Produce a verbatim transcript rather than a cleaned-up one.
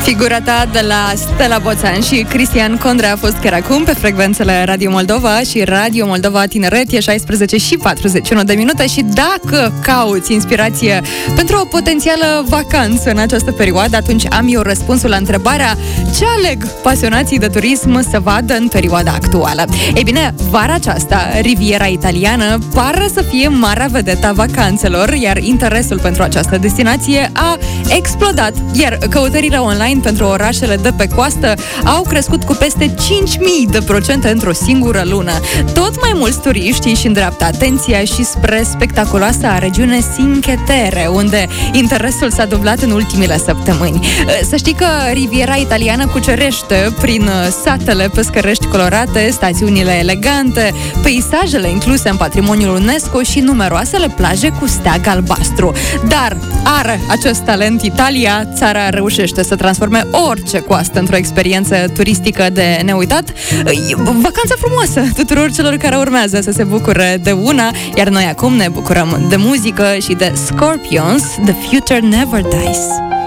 Figura ta de la Stella Boțan și Cristian Condrea a fost chiar acum pe frecvențele Radio Moldova și Radio Moldova Tineret. E șaisprezece și patruzeci și unu de minute și dacă cauți inspirație pentru o potențială vacanță în această perioadă, atunci am eu răspunsul la întrebarea: ce aleg pasionații de turism să vadă în perioada actuală? Ei bine, vara aceasta, Riviera Italiană pare să fie marea vedetă a vacanțelor, iar interesul pentru această destinație a explodat, iar căutările online pentru orașele de pe coastă au crescut cu peste cinci mii de procente într-o singură lună. Tot mai mulți turiști își îndreaptă atenția și spre spectaculoasa regiune Cinque Terre, unde interesul s-a dublat în ultimile săptămâni. Să știi că Riviera Italiană cucerește prin satele pescărești colorate, stațiunile elegante, peisajele incluse în patrimoniul UNESCO și numeroasele plaje cu steag albastru. Dar are acest talent Italia, țara reușește să transforme orice coastă într-o experiență turistică de neuitat. Vacanța frumoasă tuturor celor care urmează să se bucure de una, iar noi acum ne bucurăm de muzică și de Scorpions, The Future Never Dies.